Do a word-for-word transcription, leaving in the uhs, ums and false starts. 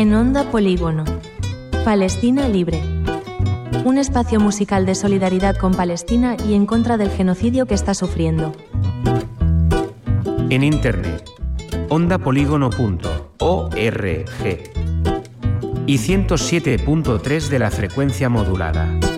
En Onda Polígono. Palestina Libre. Un espacio musical de solidaridad con Palestina y en contra del genocidio que está sufriendo. En internet, onda polígono punto org y ciento siete punto tres de la frecuencia modulada.